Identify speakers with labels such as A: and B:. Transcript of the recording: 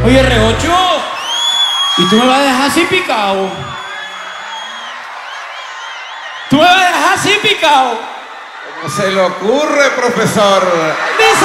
A: Oye, R8, ¿y tú me vas a dejar así picado? ¿Tú me vas a dejar así picado?
B: ¿Cómo se le ocurre, profesor?
A: ¡Dice!